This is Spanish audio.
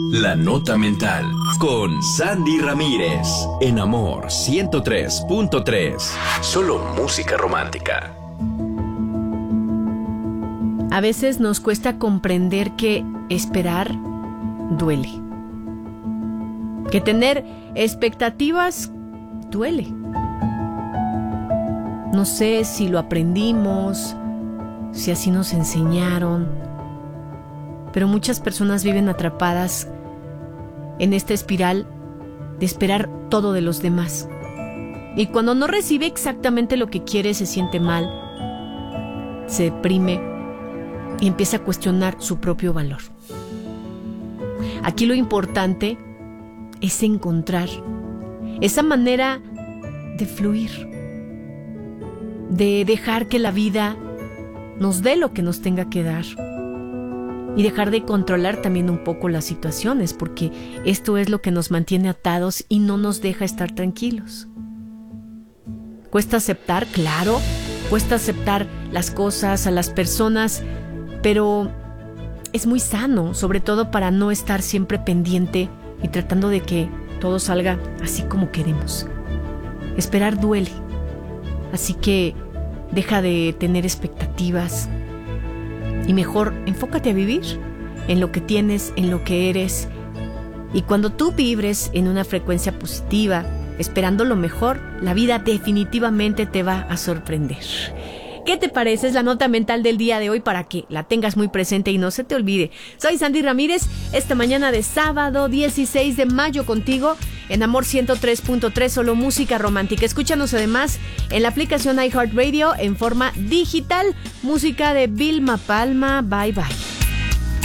La Nota Mental con Sandy Ramírez en Amor 103.3. Solo música romántica. A veces nos cuesta comprender que esperar duele. Que tener expectativas duele. No sé si lo aprendimos, si así nos enseñaron, pero muchas personas viven atrapadas en esta espiral de esperar todo de los demás. Y cuando no recibe exactamente lo que quiere, se siente mal, se deprime y empieza a cuestionar su propio valor. Aquí lo importante es encontrar esa manera de fluir, de dejar que la vida nos dé lo que nos tenga que dar y dejar de controlar también un poco las situaciones, porque esto es lo que nos mantiene atados y no nos deja estar tranquilos. Cuesta aceptar, claro, cuesta aceptar las cosas, a las personas, pero es muy sano, sobre todo para no estar siempre pendiente y tratando de que todo salga así como queremos. Esperar duele, así que deja de tener expectativas y mejor enfócate a vivir en lo que tienes, en lo que eres. Y cuando tú vibres en una frecuencia positiva, esperando lo mejor, la vida definitivamente te va a sorprender. ¿Qué te parece? Es la nota mental del día de hoy para que la tengas muy presente y no se te olvide. Soy Sandy Ramírez, esta mañana de sábado 16 de mayo contigo en Amor 103.3, solo música romántica. Escúchanos además en la aplicación iHeartRadio en forma digital. Música de Vilma Palma. Bye bye.